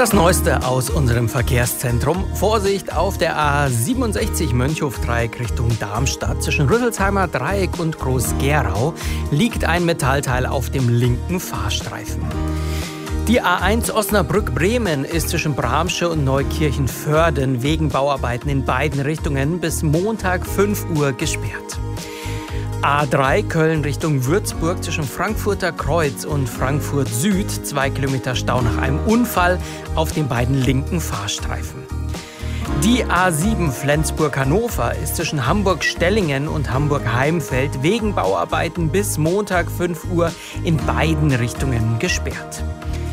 Das Neueste aus unserem Verkehrszentrum. Vorsicht auf der A67 Mönchhof-Dreieck Richtung Darmstadt. Zwischen Rüsselsheimer Dreieck und Groß-Gerau liegt ein Metallteil auf dem linken Fahrstreifen. Die A1 Osnabrück-Bremen ist zwischen Bramsche und Neukirchen-Vörden wegen Bauarbeiten in beiden Richtungen bis Montag 5 Uhr gesperrt. A3 Köln Richtung Würzburg zwischen Frankfurter Kreuz und Frankfurt Süd 2 Kilometer Stau nach einem Unfall auf den beiden linken Fahrstreifen. Die A7 Flensburg-Hannover ist zwischen Hamburg-Stellingen und Hamburg-Heimfeld wegen Bauarbeiten bis Montag 5 Uhr in beiden Richtungen gesperrt.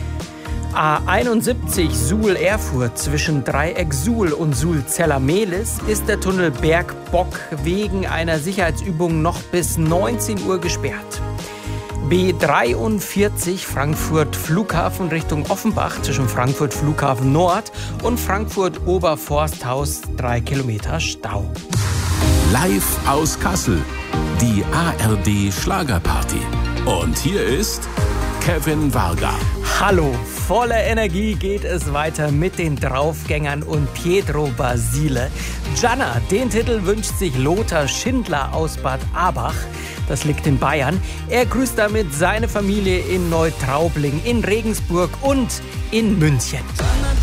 A71 Suhl-Erfurt zwischen Dreieck Suhl und Suhl-Zellermehlis ist der Tunnel Bergbock wegen einer Sicherheitsübung noch bis 19 Uhr gesperrt. B43 Frankfurt Flughafen Richtung Offenbach zwischen Frankfurt Flughafen Nord und Frankfurt Oberforsthaus 3 Kilometer Stau. Live aus Kassel, die ARD Schlagerparty. Und hier ist Kevin Varga. Hallo, voller Energie geht es weiter mit den Draufgängern und Pietro Basile. Gianna, den Titel wünscht sich Lothar Schindler aus Bad Abach. Das liegt in Bayern. Er grüßt damit seine Familie in Neutraubling, in Regensburg und in München.